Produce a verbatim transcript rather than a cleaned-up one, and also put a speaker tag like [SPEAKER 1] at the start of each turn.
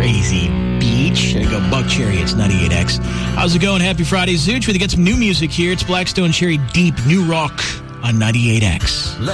[SPEAKER 1] crazy beach. There you go, Buck Cherry. It's ninety-eight X. How's it going? Happy Friday, Zooch. We get some new music here. It's Blackstone Cherry Deep New Rock on ninety-eight X.